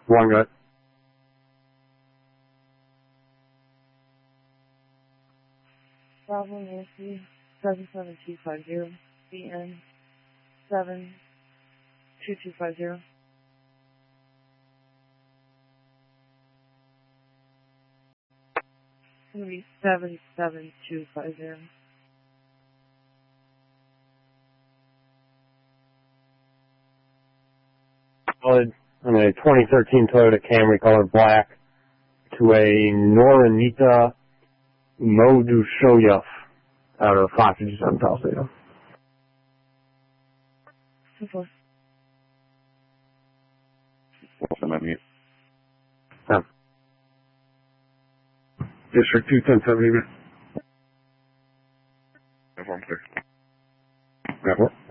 One good. Bravo Nancy 77250 BN 72250. It's going to be 77250. On a 2013 Toyota Camry colored black to a Noranita Modushoyev out of 557 Palisade. Super. What's the name? District 21070. Everyone clear. Network.